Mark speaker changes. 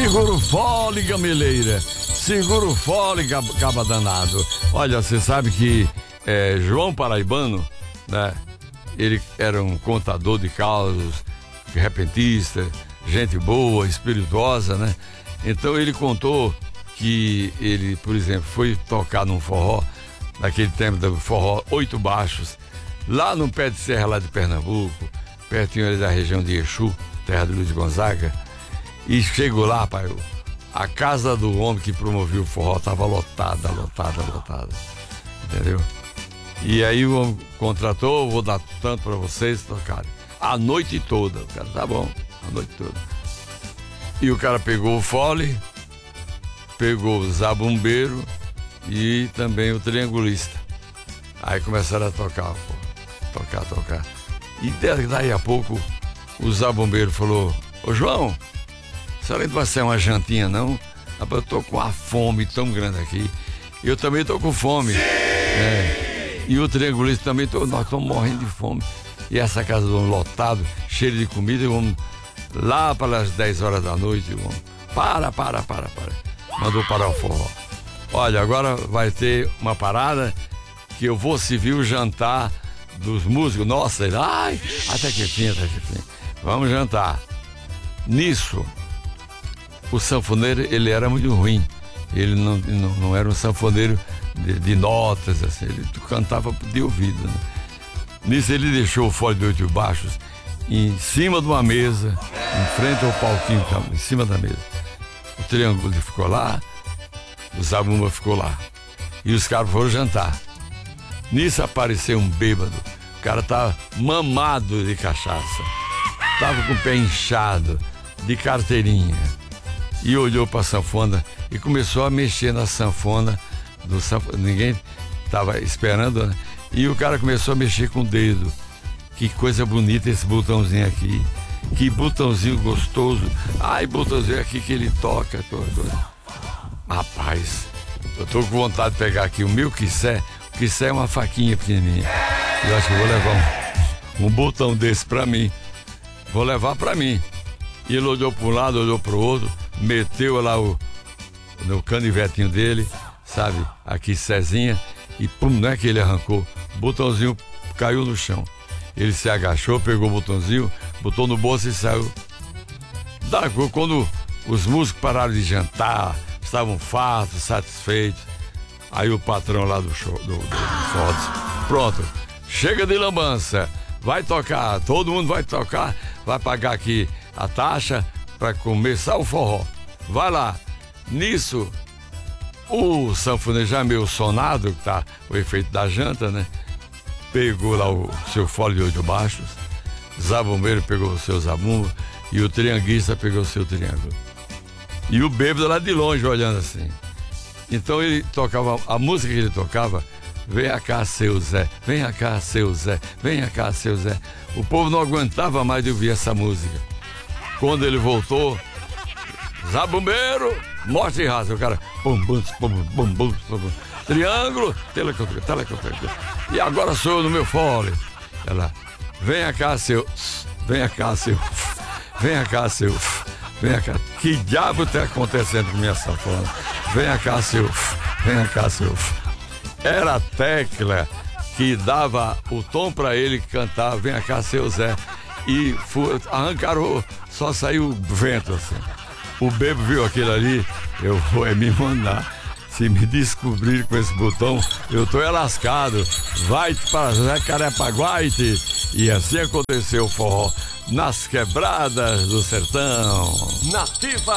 Speaker 1: Segura o fole, gameleira. Segura o fole, caba danado. Olha, você sabe que João Paraibano, né? Ele era um contador de causos, repentista, gente boa, espirituosa, né? Então ele contou que ele, por exemplo, foi tocar num forró, naquele tempo do forró 8 baixos, lá no pé de serra lá de Pernambuco, pertinho ali da região de Exu, terra de Luiz Gonzaga, e chegou lá, pai, a casa do homem que promovia o forró estava lotada, entendeu? E aí o homem contratou, vou dar tanto para vocês tocarem, a noite toda. O cara, tá bom, a noite toda. E o cara pegou o fole, pegou o zabumbeiro e também o triangulista. Aí começaram a tocar. E daí a pouco o zabumbeiro falou: ô João, a senhora não vai ser uma jantinha não? Eu tô com uma fome tão grande aqui. Eu também tô com fome. E o triangulista também, nós estamos morrendo de fome. E essa casa do homem lotado, cheia de comida, e o homem, lá para as 10 horas da noite, o homem, para. Mandou parar o forró. Olha, agora vai ter uma parada que eu vou servir o jantar dos músicos. Nossa, ele, até que fim. Vamos jantar. Nisso, o sanfoneiro, ele era muito ruim. Ele não era um sanfoneiro de notas, assim, ele cantava de ouvido, né? Nisso ele deixou o fole de 8 baixos em cima de uma mesa, em frente ao palquinho, em cima da mesa. O triângulo ficou lá, o zabumba ficou lá. E os caras foram jantar. Nisso apareceu um bêbado. O cara tava mamado de cachaça. Tava com o pé inchado, de carteirinha. E olhou para a sanfona e começou a mexer na sanfona. Ninguém estava esperando, né? E o cara começou a mexer com o dedo. Que coisa bonita esse botãozinho aqui. Que botãozinho gostoso. Ai, botãozinho aqui que ele toca. Rapaz, eu tô com vontade de pegar aqui o meu quissé. O quissé é uma faquinha pequenininha. Eu acho que eu vou levar um botão desse pra mim. Vou levar pra mim. E ele olhou para um lado, olhou pro outro, meteu lá no canivetinho dele, sabe, a quissézinha, e pum, não é que ele arrancou, o botãozinho caiu no chão. Ele se agachou, pegou o botãozinho, botou no bolso e saiu. Quando os músicos pararam de jantar, estavam fartos, satisfeitos, aí o patrão lá do show, do forró disse: pronto, chega de lambança, vai tocar, todo mundo vai tocar, vai pagar aqui a taxa para começar o forró. Vai lá. Nisso, o sanfoneiro já meio sonado, que tá o efeito da janta, né? Pegou lá o seu fole de 8 baixos, zabumbeiro pegou o seu zabumba e o trianguista pegou o seu triângulo. E o bêbado lá de longe olhando assim. Então ele tocava, a música que ele tocava: venha cá, seu Zé, venha cá, seu Zé, venha cá, seu Zé. O povo não aguentava mais de ouvir essa música. Quando ele voltou, zabumbeiro, morte e raça. O cara, triângulo, telecontrole. E agora sou eu no meu fole. Ela, venha cá, seu. Que diabo está acontecendo com minha sanfona? Venha cá, seu. Era a tecla que dava o tom para ele cantar, venha cá, seu Zé. E arrancaram, só saiu vento assim. O bebo viu aquilo ali, eu vou me mandar. Se me descobrir com esse botão, eu tô lascado. Vai para Jacarepaguaite. E assim aconteceu o forró nas quebradas do sertão. Nativa.